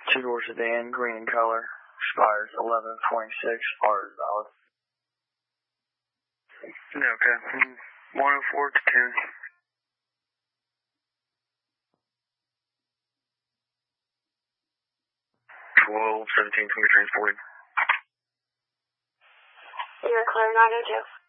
Two-door sedan, green in color. Expires 11/26. R is valid. Okay. 104 to 10. 12/17 can be transported. You're clear, 902.